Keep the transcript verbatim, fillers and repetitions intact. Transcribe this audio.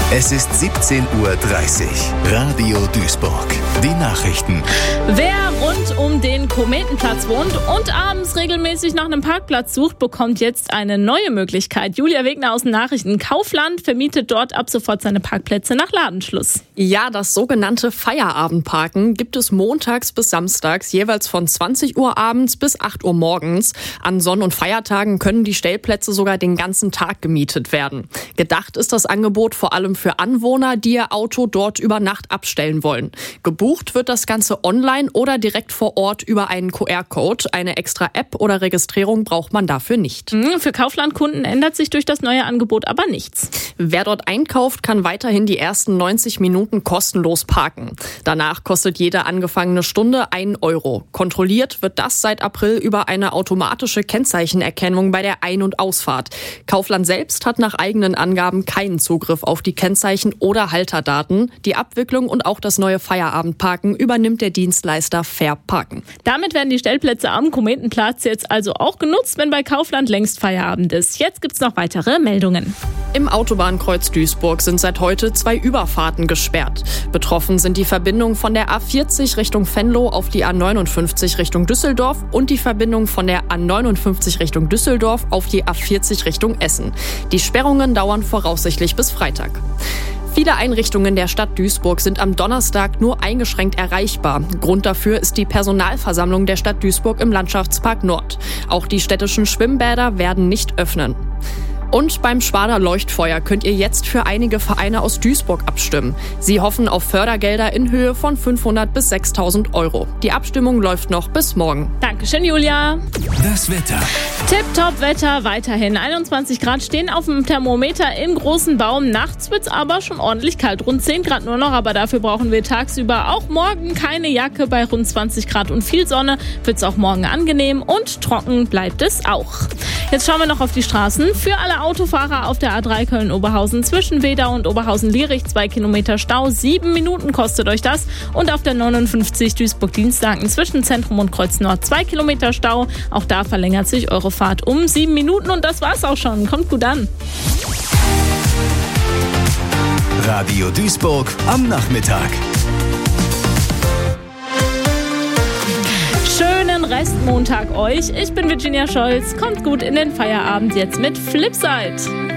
Es ist siebzehn Uhr dreißig. Radio Duisburg. Die Nachrichten. Wer rund um den Kometenplatz wohnt und abends regelmäßig nach einem Parkplatz sucht, bekommt jetzt eine neue Möglichkeit. Julia Wegner aus den Nachrichten. Kaufland vermietet dort ab sofort seine Parkplätze nach Ladenschluss. Ja, das sogenannte Feierabendparken gibt es montags bis samstags jeweils von zwanzig Uhr abends bis acht Uhr morgens. An Sonn- und Feiertagen können die Stellplätze sogar den ganzen Tag gemietet werden. Gedacht ist das Angebot vor allem für Anwohner, die ihr Auto dort über Nacht abstellen wollen. Gebucht wird das Ganze online oder direkt vor Ort über einen Q R-Code. Eine extra App oder Registrierung braucht man dafür nicht. Für Kaufland-Kunden ändert sich durch das neue Angebot aber nichts. Wer dort einkauft, kann weiterhin die ersten neunzig Minuten kostenlos parken. Danach kostet jede angefangene Stunde einen Euro. Kontrolliert wird das seit April über eine automatische Kennzeichenerkennung bei der Ein- und Ausfahrt. Kaufland selbst hat nach eigenen Angaben keinen Zugriff auf die Kennzeichen oder Halterdaten. Die Abwicklung und auch das neue Feierabendparken übernimmt der Dienstleister Fair Parken. Damit werden die Stellplätze am Kometenplatz jetzt also auch genutzt, wenn bei Kaufland längst Feierabend ist. Jetzt gibt's noch weitere Meldungen. Im Autobahnkreuz Duisburg sind seit heute zwei Überfahrten gesperrt. Betroffen sind die Verbindung von der A vierzig Richtung Venlo auf die A neunundfünfzig Richtung Düsseldorf und die Verbindung von der A neunundfünfzig Richtung Düsseldorf auf die A vierzig Richtung Essen. Die Sperrungen dauern voraussichtlich bis Freitag. Viele Einrichtungen der Stadt Duisburg sind am Donnerstag nur eingeschränkt erreichbar. Grund dafür ist die Personalversammlung der Stadt Duisburg im Landschaftspark Nord. Auch die städtischen Schwimmbäder werden nicht öffnen. Und beim Schwaner Leuchtfeuer könnt ihr jetzt für einige Vereine aus Duisburg abstimmen. Sie hoffen auf Fördergelder in Höhe von fünfhundert bis sechstausend Euro. Die Abstimmung läuft noch bis morgen. Dankeschön, Julia. Das Wetter. Tipptopp-Wetter weiterhin. einundzwanzig Grad stehen auf dem Thermometer im großen Baum. Nachts wird's aber schon ordentlich kalt. Rund zehn Grad nur noch, aber dafür brauchen wir tagsüber auch morgen keine Jacke. Bei rund zwanzig Grad und viel Sonne wird's auch morgen angenehm und trocken bleibt es auch. Jetzt schauen wir noch auf die Straßen. Für alle Autofahrer auf der A drei Köln-Oberhausen zwischen Wedau und Oberhausen-Lierich zwei Kilometer Stau. Sieben Minuten kostet euch das. Und auf der neunundfünfzig Duisburg-Dienstlaken zwischen Zentrum und Kreuz Nord zwei Kilometer Stau. Auch da verlängert sich eure Fahrt um sieben Minuten. Und das war's auch schon. Kommt gut an. Radio Duisburg am Nachmittag. Schönen Restmontag euch. Ich bin Virginia Scholz. Kommt gut in den Feierabend jetzt mit Flipside.